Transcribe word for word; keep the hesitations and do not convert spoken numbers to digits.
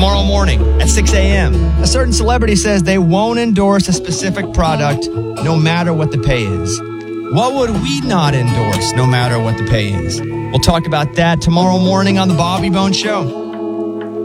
Tomorrow morning at six a.m., a certain celebrity says they won't endorse a specific product no matter what the pay is. What would we not endorse no matter what the pay is? We'll talk about that tomorrow morning on The Bobby Bones Show.